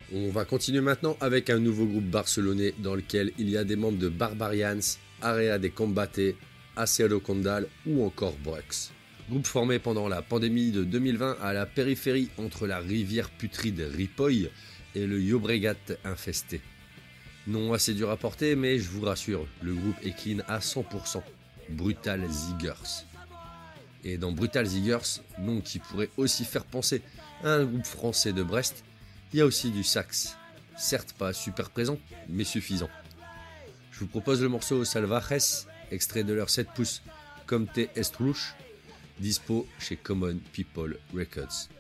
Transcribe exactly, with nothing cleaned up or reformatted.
On va continuer maintenant avec un nouveau groupe barcelonais dans lequel il y a des membres de Barbarians, Area de Combate, Acero Condal ou encore Brux. Groupe formé pendant la pandémie de deux mille vingt à la périphérie entre la rivière putride Ripoll et le Llobregat infesté. Nom assez dur à porter, mais je vous rassure, le groupe est clean à cent pour cent. Brutal Ziggers. Et dans Brutal Ziggers, nom qui pourrait aussi faire penser à un groupe français de Brest, il y a aussi du sax. Certes pas super présent, mais suffisant. Je vous propose le morceau Salvajes, extrait de leur sept pouces Comme Te Estruche, dispo chez Common People Records.